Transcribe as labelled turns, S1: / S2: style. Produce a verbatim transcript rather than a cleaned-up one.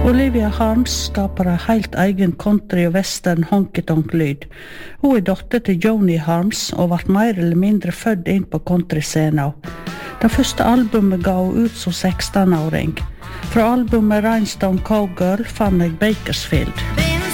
S1: Olivia Harms skapar en helt egen country og western honky-tonk-lyd. Hun er dotter til Joni Harms og ble mer eller mindre født inn på countryscenen. Det første albumet ga hun ut som seksten-åring. Fra albumet Rhinestone Cowgirl fann jeg Bakersfield.